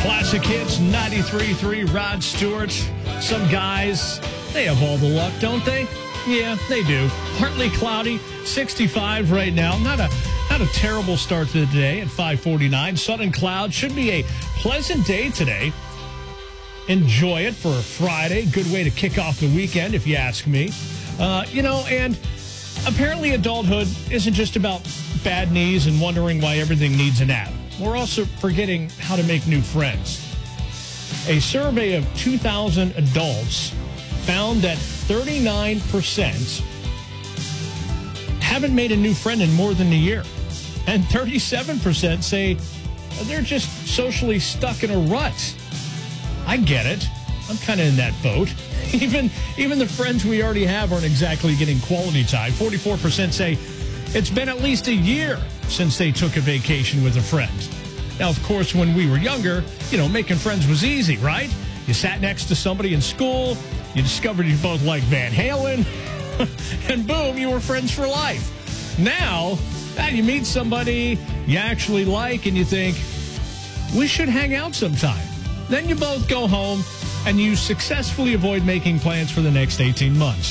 Classic Hits 93.3, Rod Stewart. Some guys, they have all the luck, don't they? Yeah, they do. Partly cloudy, 65 right now. Not a terrible start to the day at 5:49. Sun and cloud. Should be a pleasant day today. Enjoy it for a Friday. Good way to kick off the weekend, if you ask me. And apparently adulthood isn't just about bad knees and wondering why everything needs an app. We're also forgetting how to make new friends. A survey of 2,000 adults found that 39% haven't made a new friend in more than a year. And 37% say they're just socially stuck in a rut. I get it. I'm kind of in that boat. Even the friends we already have aren't exactly getting quality time. 44% say it's been at least a year since they took a vacation with a friend. Now, of course, when we were younger, making friends was easy, right? You sat next to somebody in school, you discovered you both liked Van Halen, and boom, you were friends for life. Now, you meet somebody you actually like and you think, we should hang out sometime. Then you both go home and you successfully avoid making plans for the next 18 months.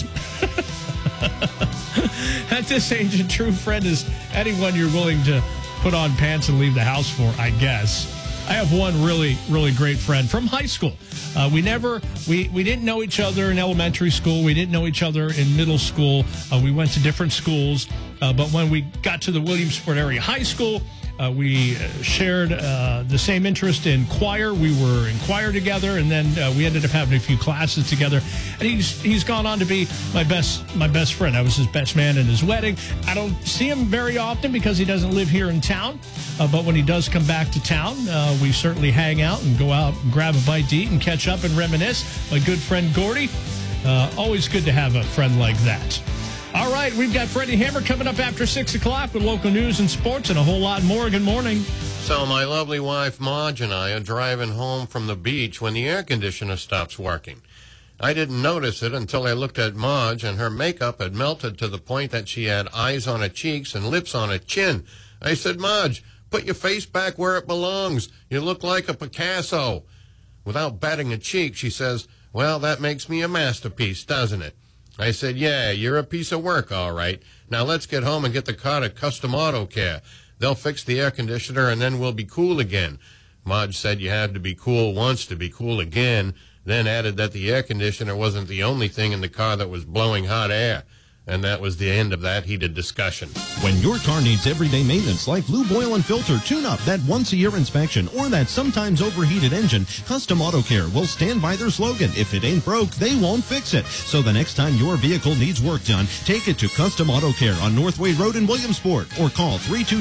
At this age, a true friend is anyone you're willing to put on pants and leave the house for, I guess. I have one really, really great friend from high school. We didn't know each other in elementary school. We didn't know each other in middle school. We went to different schools. But when we got to the Williamsport area high school, we shared the same interest in choir. We were in choir together, and then we ended up having a few classes together. And he's gone on to be my best friend. I was his best man in his wedding. I don't see him very often because he doesn't live here in town. But when he does come back to town, we certainly hang out and go out and grab a bite to eat and catch up and reminisce. My good friend Gordy, always good to have a friend like that. All right, we've got Freddie Hammer coming up after 6 o'clock with local news and sports and a whole lot more. Good morning. So my lovely wife, Marge, and I are driving home from the beach when the air conditioner stops working. I didn't notice it until I looked at Marge, and her makeup had melted to the point that she had eyes on her cheeks and lips on her chin. I said, Marge, put your face back where it belongs. You look like a Picasso. Without batting a cheek, she says, well, that makes me a masterpiece, doesn't it? I said, yeah, you're a piece of work, all right. Now let's get home and get the car to Custom Auto Care. They'll fix the air conditioner, and then we'll be cool again. Marge said you had to be cool once to be cool again, then added that the air conditioner wasn't the only thing in the car that was blowing hot air. And that was the end of that heated discussion. When your car needs everyday maintenance like lube, oil, and filter, tune-up, that once-a-year inspection, or that sometimes overheated engine, Custom Auto Care will stand by their slogan, if it ain't broke, they won't fix it. So the next time your vehicle needs work done, take it to Custom Auto Care on Northway Road in Williamsport, or call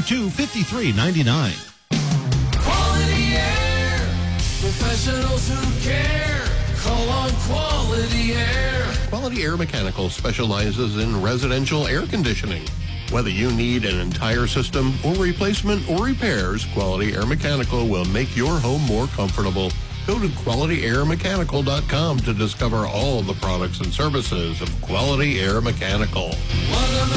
322-5399. Quality Air, professionals who care, call on Quality Air. Quality Air Mechanical specializes in residential air conditioning. Whether you need an entire system or replacement or repairs, Quality Air Mechanical will make your home more comfortable. Go to QualityAirMechanical.com to discover all of the products and services of Quality Air Mechanical.